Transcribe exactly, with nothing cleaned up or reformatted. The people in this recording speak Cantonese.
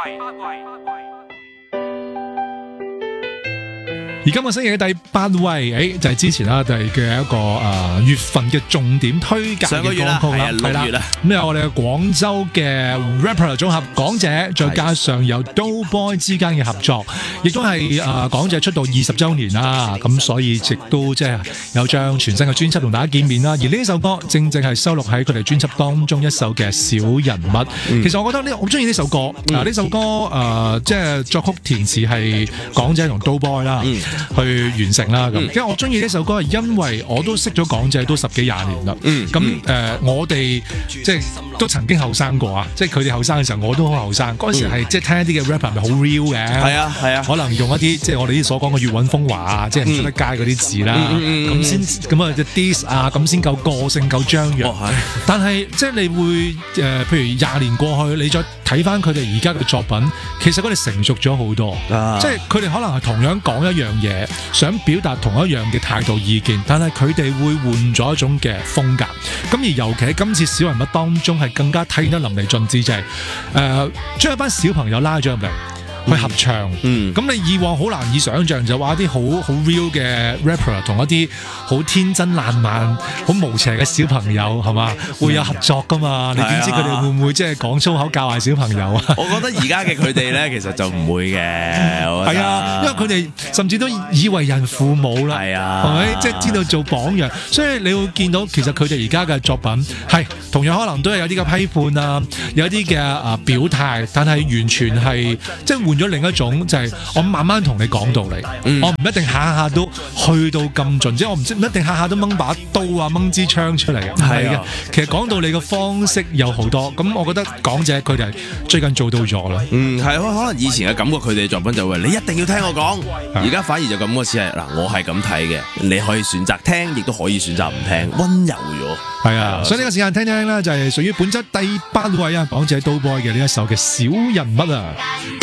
而今個星期嘅第八位，誒就係之前啦，就係嘅一個誒月份嘅重點推介嘅歌曲啦，係啦，咁有我哋嘅廣州嘅 rapper 組合港姐，再加上有 Doughboy 之間嘅合作，亦都係誒港姐出道二十週年啦，咁所以亦都即係有張全新嘅專輯同大家見面啦。而呢首歌正正係收錄喺佢哋專輯當中一首嘅小人物。嗯、其實我覺得呢，我中意呢首歌，嗱、嗯、呢首歌誒即係作曲填詞係港姐同 Doughboy 啦。嗯去完成啦咁，因為我中意呢首歌係因為我都識咗港姐都十幾廿年啦，咁誒、嗯呃、我哋即係都曾經後生過啊，即係佢哋後生嘅時候我都好後生，嗰陣時係即係聽一啲嘅 rapper 咪好 real 嘅，係啊係啊，可能用一啲即係我哋啲所講嘅粵韻風華啊，即係唔出得街嗰啲字啦，咁先咁啊隻 diss 啊，咁先夠個性夠張揚，哦、但係即係你會誒、呃，譬如廿年過去，你再睇翻佢哋而家嘅作品，其實佢哋成熟咗好多，啊、即係佢哋可能係同樣講一樣嘢，想表達同一樣嘅態度意見，但係佢哋會換咗一種嘅風格。咁而尤其喺今次小人物當中，係更加睇得淋漓盡致，就係誒將一班小朋友拉咗入嚟。去合唱，咁、嗯、你以往好難以想像就話一啲好好 real 嘅 rapper 同一啲好天真爛漫、好無邪嘅小朋友係嘛，會有合作噶嘛？你點知佢哋會唔會即係講粗口教壞小朋友啊？ 我覺得而家嘅佢哋咧，其實就唔會嘅。係啊，因為佢哋甚至都以為人父母啦，係啊，係咪？即係知道做榜樣，所以你會見到其實佢哋而家嘅作品係同樣可能都係有啲嘅批判啊，有啲嘅啊表態，但係完全係即係換咗另一種，就係、是、我慢慢同你講道理，嗯、我唔一定下下都去到咁盡，即係我唔唔一定下下都掹把刀啊掹支槍出嚟嘅，係嘅。其實講道理嘅方式有好多，咁我覺得港姐佢哋最近做到咗啦。嗯， 係可能以前嘅感覺，佢哋嘅作品就會你一定要聽我講，而家反而就咁個似係嗱，我係咁睇嘅，你可以選擇聽，亦都可以選擇唔聽，溫柔咗。 係啊，所以呢個時間聽聽啦，就係屬於本週第八位啊，港姐 Doughboy 嘅呢一首嘅小人物啊。